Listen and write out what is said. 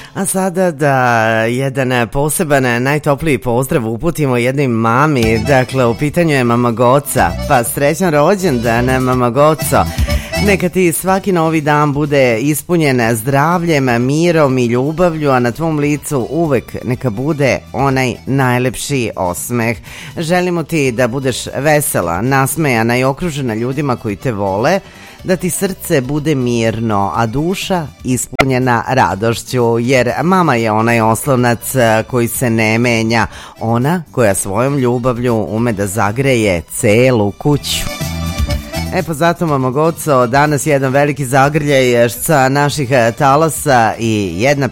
A sada da jedan poseban, najtopliji pozdrav uputimo jednoj mami. Dakle, u pitanju je mama Goca. Pa srećan rođendan, mama Goco. Neka ti svaki novi dan bude ispunjen zdravljem, mirom i ljubavlju, a na tvom licu uvek neka bude onaj najlepši osmeh. Želimo ti da budeš vesela, nasmejana i okružena ljudima koji te vole, da ti srce bude mirno, a duša ispunjena radošću, jer mama je onaj oslonac koji se ne menja, ona koja svojom ljubavlju ume da zagreje celu kuću. Pa zato, mama Goco, danas jedan veliki zagrljaj sa naših talasa i jedna